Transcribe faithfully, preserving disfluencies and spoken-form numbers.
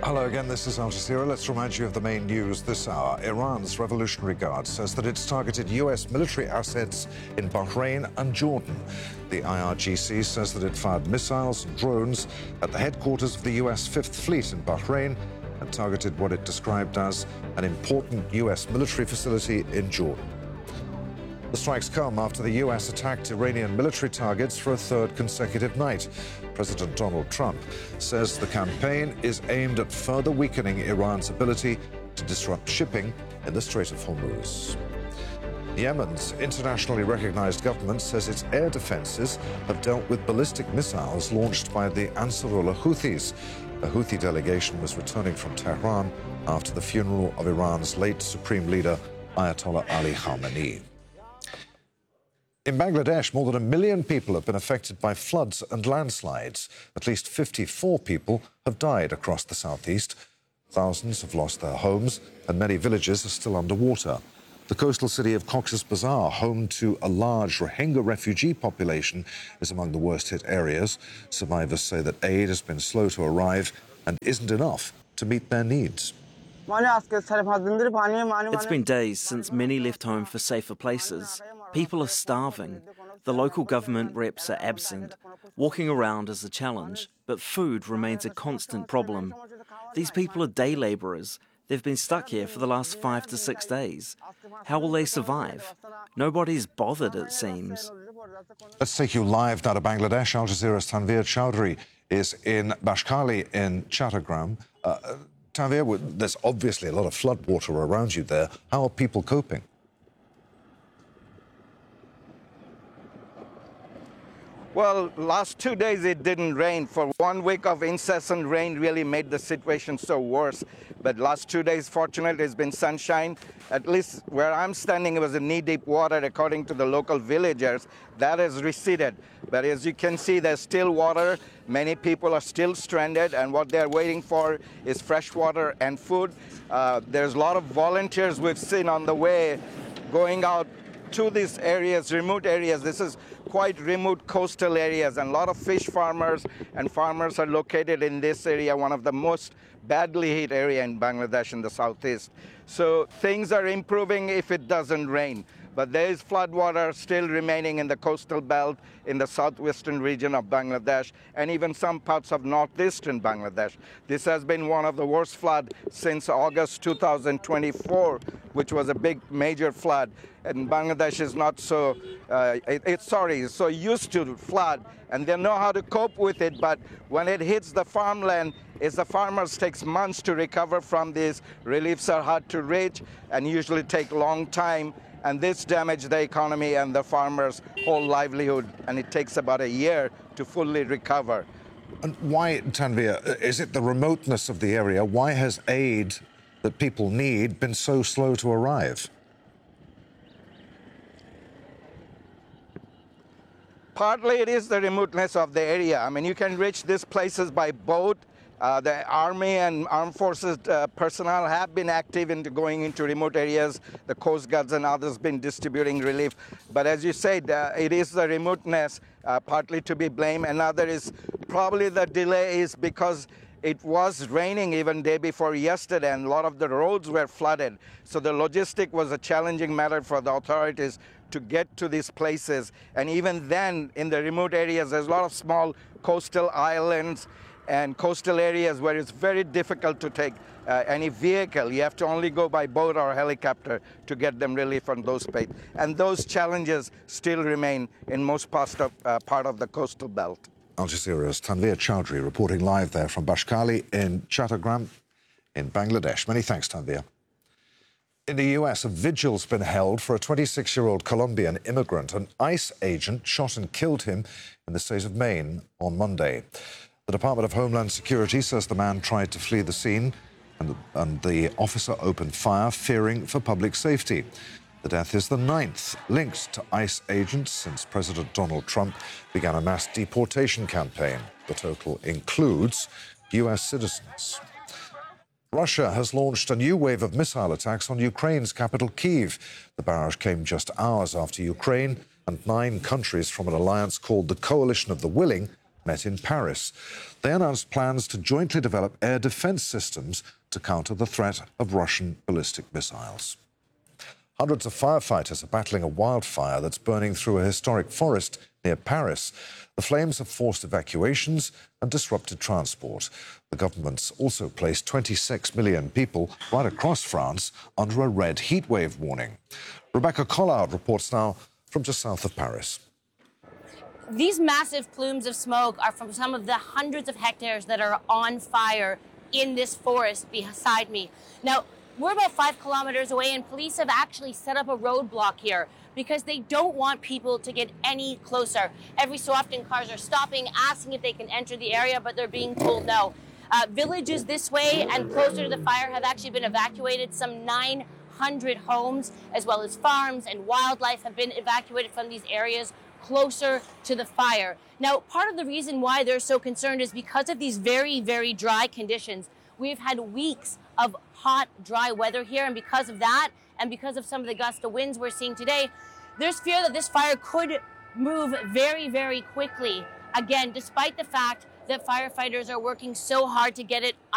Hello again, this is Al Jazeera. Let's remind you of the main news this hour. Iran's Revolutionary Guard says that it's targeted U S military assets in Bahrain and Jordan. The I R G C says that it fired missiles and drones at the headquarters of the U S Fifth Fleet in Bahrain and targeted what it described as an important U S military facility in Jordan. The strikes come after the U S attacked Iranian military targets for a third consecutive night. President Donald Trump says the campaign is aimed at further weakening Iran's ability to disrupt shipping in the Strait of Hormuz. Yemen's internationally recognized government says its air defenses have dealt with ballistic missiles launched by the Ansarullah Houthis. A Houthi delegation was returning from Tehran after the funeral of Iran's late supreme leader, Ayatollah Ali Khamenei. In Bangladesh, more than a million people have been affected by floods and landslides. At least fifty-four people have died across the southeast. Thousands have lost their homes, and many villages are still underwater. The coastal city of Cox's Bazar, home to a large Rohingya refugee population, is among the worst-hit areas. Survivors say that aid has been slow to arrive and isn't enough to meet their needs. It's been days since many left home for safer places. People are starving. The local government reps are absent. Walking around is a challenge, but food remains a constant problem. These people are day labourers. They've been stuck here for the last five to six days. How will they survive? Nobody's bothered, it seems. Let's take you live now to Bangladesh. Al Jazeera's Tanveer Chowdhury is in Bashkali in Chattogram. Uh, Tanveer, there's obviously a lot of flood water around you there. How are people coping? Well, last two days it didn't rain. For one week of incessant rain really made the situation so worse. But last two days, fortunately, it's been sunshine. At least where I'm standing, it was a knee-deep water, according to the local villagers. That has receded. But as you can see, there's still water. Many people are still stranded, and what they're waiting for is fresh water and food. Uh, there's a lot of volunteers we've seen on the way going out to these areas, remote areas. This is quite remote coastal areas, and a lot of fish farmers and farmers are located in this area, one of the most badly hit area in Bangladesh in the southeast. So things are improving if it doesn't rain. But there is floodwater still remaining in the coastal belt in the southwestern region of Bangladesh and even some parts of northeastern Bangladesh. This has been one of the worst floods since August two thousand twenty-four, which was a big major flood. And Bangladesh is not so, uh, it, it's sorry, so used to flood, and they know how to cope with it. But when it hits the farmland, it's the farmers takes months to recover from this. Reliefs are hard to reach and usually take a long time. And this damaged the economy and the farmers' whole livelihood, and it takes about a year to fully recover. And why, Tanveer, is it the remoteness of the area? Why has aid that people need been so slow to arrive? Partly it is the remoteness of the area. I mean, you can reach these places by boat. Uh, the Army and Armed Forces uh, personnel have been active into going into remote areas. The Coast Guards and others been distributing relief. But as you said, uh, it is the remoteness uh, partly to be blamed. Another is probably the delay is because it was raining even day before yesterday, and a lot of the roads were flooded. So the logistic was a challenging matter for the authorities to get to these places. And even then, in the remote areas, there's a lot of small coastal islands and coastal areas where it's very difficult to take uh, any vehicle. You have to only go by boat or helicopter to get them relief from those places. And those challenges still remain in most parts of, uh, part of the coastal belt. Al Jazeera's Tanveer Chowdhury reporting live there from Bashkali in Chattogram in Bangladesh. Many thanks, Tanveer. In the U S, a vigil's been held for a twenty-six-year-old Colombian immigrant. An ICE agent shot and killed him in the state of Maine on Monday. The Department of Homeland Security says the man tried to flee the scene and the, and the officer opened fire, fearing for public safety. The death is the ninth linked to ICE agents since President Donald Trump began a mass deportation campaign. The total includes U S citizens. Russia has launched a new wave of missile attacks on Ukraine's capital, Kyiv. The barrage came just hours after Ukraine and nine countries from an alliance called the Coalition of the Willing met in Paris. They announced plans to jointly develop air defense systems to counter the threat of Russian ballistic missiles. Hundreds of firefighters are battling a wildfire that's burning through a historic forest near Paris. The flames have forced evacuations and disrupted transport. The government's also placed twenty-six million people right across France under a red heatwave warning. Rebecca Collard reports now from just south of Paris. These massive plumes of smoke are from some of the hundreds of hectares that are on fire in this forest beside me. Now, we're about five kilometers away, and police have actually set up a roadblock here because they don't want people to get any closer. Every so often, cars are stopping, asking if they can enter the area, but they're being told no. Uh, villages this way and closer to the fire have actually been evacuated. Some nine hundred homes, as well as farms and wildlife, have been evacuated from these areas closer to the fire. Now, part of the reason why they're so concerned is because of these very, very dry conditions. We've had weeks of hot, dry weather here, and because of that, and because of some of the gust of winds we're seeing today, there's fear that this fire could move very, very quickly. Again, despite the fact that firefighters are working so hard to get it